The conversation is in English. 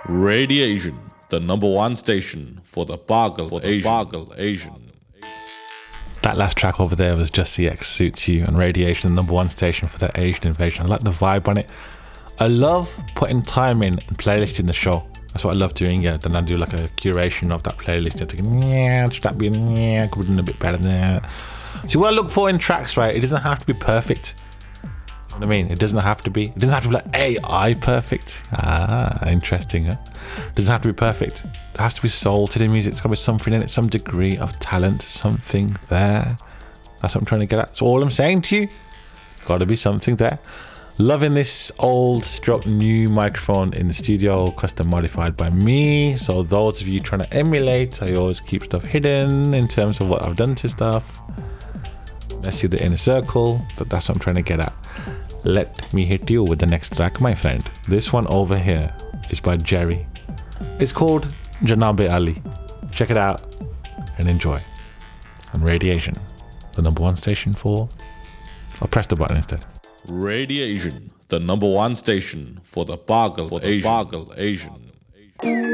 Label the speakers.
Speaker 1: Radiation, the number one station for the Bargle Asian.
Speaker 2: That last track over there was Just CX Suits You on Radiation, the number one station for the Asian invasion. I like the vibe on it. I love putting time in and playlisting the show. That's what I love doing. Yeah, then I do like a curation of that playlist. I'm thinking, should that be? Could be done a bit better than that. See, what I look for in tracks, right? It doesn't have to be perfect. You know what I mean? It doesn't have to be. It doesn't have to be like AI perfect. Interesting, huh? It doesn't have to be perfect. There has to be soul to the music. It's got to be something in it, some degree of talent, something there. That's what I'm trying to get at. So all I'm saying to you, got to be something there. Loving this old stroke new microphone in the studio, custom modified by me. So those of you trying to emulate, I always keep stuff hidden in terms of what I've done to stuff. Let's see the inner circle, but that's what I'm trying to get at. Let me hit you with the next track, my friend. This one over here is by Jerry. It's called Janabe Ali. Check it out and enjoy. On Radiation, the number one station for... I'll press the button instead.
Speaker 1: Radiation, the number one station for the Bargle Asian.